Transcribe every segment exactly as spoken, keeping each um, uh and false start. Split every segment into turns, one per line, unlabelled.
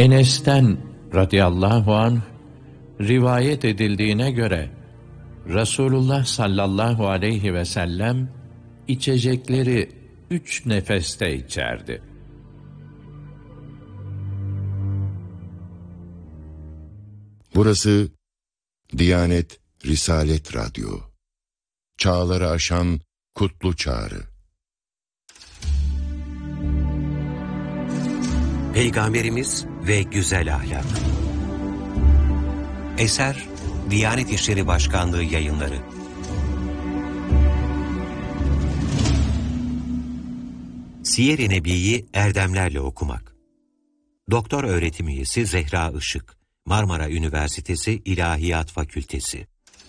Enes'ten radıyallahu anh rivayet edildiğine göre Resulullah sallallahu aleyhi ve sellem içecekleri üç nefeste içerdi.
Burası Diyanet Risalet Radyo. Çağları aşan kutlu çağrı.
Peygamberimiz ve güzel ahlak. Eser Diyanet İşleri Başkanlığı Yayınları. Siyer-i Nebi'yi erdemlerle okumak. Doktor öğretim üyesi Zehra Işık, Marmara Üniversitesi İlahiyat Fakültesi.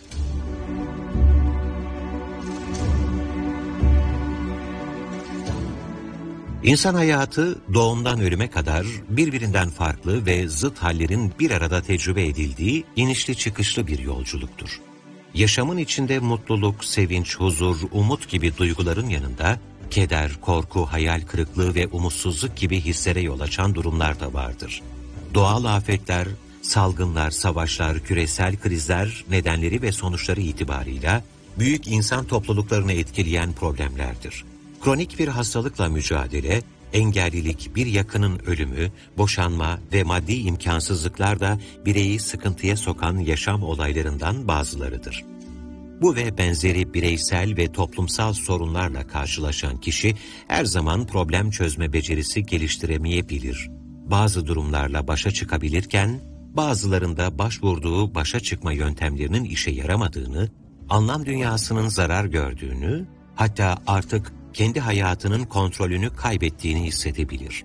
İnsan hayatı doğumdan ölüme kadar birbirinden farklı ve zıt hallerin bir arada tecrübe edildiği inişli çıkışlı bir yolculuktur. Yaşamın içinde mutluluk, sevinç, huzur, umut gibi duyguların yanında keder, korku, hayal kırıklığı ve umutsuzluk gibi hislere yol açan durumlar da vardır. Doğal afetler, salgınlar, savaşlar, küresel krizler nedenleri ve sonuçları itibarıyla büyük insan topluluklarını etkileyen problemlerdir. Kronik bir hastalıkla mücadele, engellilik, bir yakının ölümü, boşanma ve maddi imkansızlıklar da bireyi sıkıntıya sokan yaşam olaylarından bazılarıdır. Bu ve benzeri bireysel ve toplumsal sorunlarla karşılaşan kişi her zaman problem çözme becerisi geliştiremeyebilir. Bazı durumlarla başa çıkabilirken, bazılarında başvurduğu başa çıkma yöntemlerinin işe yaramadığını, anlam dünyasının zarar gördüğünü, hatta artık kendi hayatının kontrolünü kaybettiğini hissedebilir.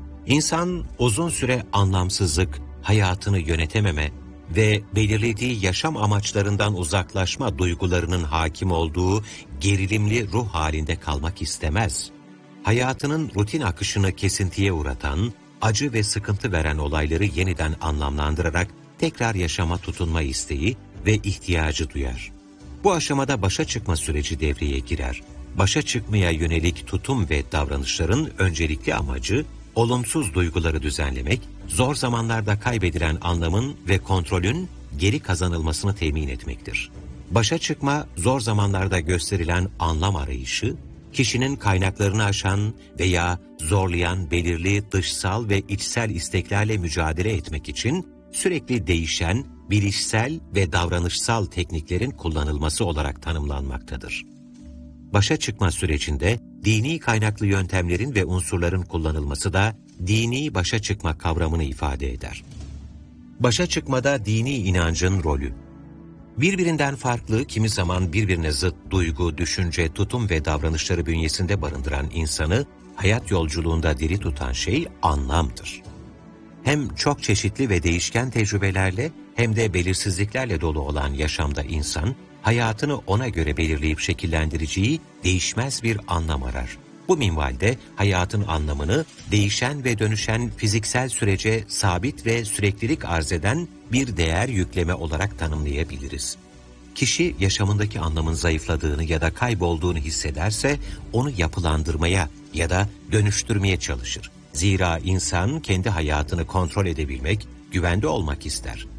İnsan uzun süre anlamsızlık, hayatını yönetememe ve belirlediği yaşam amaçlarından uzaklaşma duygularının hakim olduğu gerilimli ruh halinde kalmak istemez. Hayatının rutin akışını kesintiye uğratan, acı ve sıkıntı veren olayları yeniden anlamlandırarak tekrar yaşama tutunma isteği ve ihtiyacı duyar. Bu aşamada başa çıkma süreci devreye girer. Başa çıkmaya yönelik tutum ve davranışların öncelikli amacı, olumsuz duyguları düzenlemek, zor zamanlarda kaybedilen anlamın ve kontrolün geri kazanılmasını temin etmektir. Başa çıkma, zor zamanlarda gösterilen anlam arayışı, kişinin kaynaklarını aşan veya zorlayan belirli dışsal ve içsel isteklerle mücadele etmek için sürekli değişen, bilişsel ve davranışsal tekniklerin kullanılması olarak tanımlanmaktadır. Başa çıkma sürecinde dini kaynaklı yöntemlerin ve unsurların kullanılması da dini başa çıkma kavramını ifade eder. Başa çıkmada dini inancın rolü. Birbirinden farklı, kimi zaman birbirine zıt duygu, düşünce, tutum ve davranışları bünyesinde barındıran insanı hayat yolculuğunda diri tutan şey anlamdır. Hem çok çeşitli ve değişken tecrübelerle hem de belirsizliklerle dolu olan yaşamda insan, hayatını ona göre belirleyip şekillendireceği değişmez bir anlam arar. Bu minvalde hayatın anlamını değişen ve dönüşen fiziksel sürece sabit ve süreklilik arz eden bir değer yükleme olarak tanımlayabiliriz. Kişi yaşamındaki anlamın zayıfladığını ya da kaybolduğunu hissederse onu yapılandırmaya ya da dönüştürmeye çalışır. Zira insan kendi hayatını kontrol edebilmek, güvende olmak ister.